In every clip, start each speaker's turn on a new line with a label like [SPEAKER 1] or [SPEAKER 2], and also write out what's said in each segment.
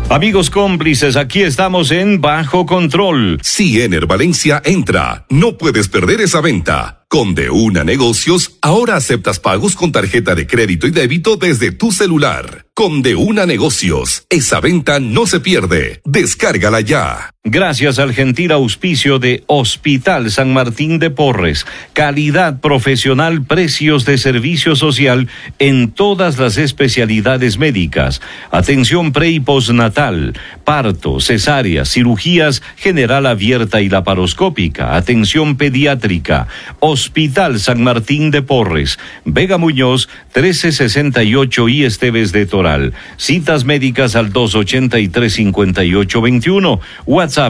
[SPEAKER 1] Amigos cómplices, aquí estamos en Bajo Control.
[SPEAKER 2] Si Ener Valencia entra, no puedes perder esa venta. Con De Una Negocios, ahora aceptas pagos con tarjeta de crédito y débito desde tu celular. Con De Una Negocios, esa venta no se pierde. Descárgala ya.
[SPEAKER 1] Gracias al gentil auspicio de Hospital San Martín de Porres. Calidad profesional, precios de servicio social en todas las especialidades médicas. Atención pre y postnatal, parto, cesáreas, cirugías general abierta y laparoscópica. Atención pediátrica. Hospital San Martín de Porres, Vega Muñoz, 1368 y Esteves de Toral. Citas médicas al 283-5821, WhatsApp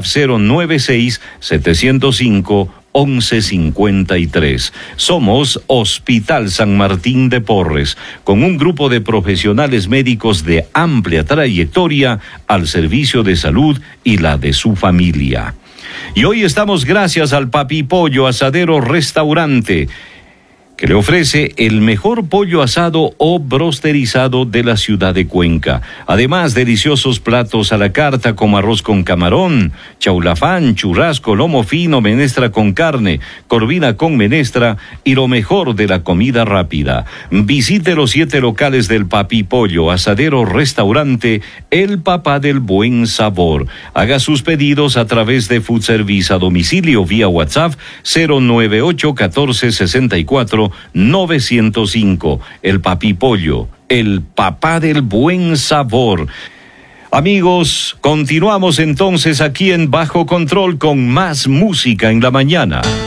[SPEAKER 1] 096-705-1153. Somos Hospital San Martín de Porres, con un grupo de profesionales médicos de amplia trayectoria al servicio de salud y la de su familia. Y hoy estamos gracias al Papi Pollo Asadero Restaurante, que le ofrece el mejor pollo asado o brosterizado de la ciudad de Cuenca. Además, deliciosos platos a la carta como arroz con camarón, chaulafán, churrasco, lomo fino, menestra con carne, corvina con menestra y lo mejor de la comida rápida. Visite los 7 locales del Papi Pollo Asadero Restaurante, el papá del buen sabor. Haga sus pedidos a través de Food Service a domicilio vía WhatsApp 098 14 64 905. El Papi Pollo, el papá del buen sabor. Amigos, continuamos entonces aquí en Bajo Control con más música en la mañana.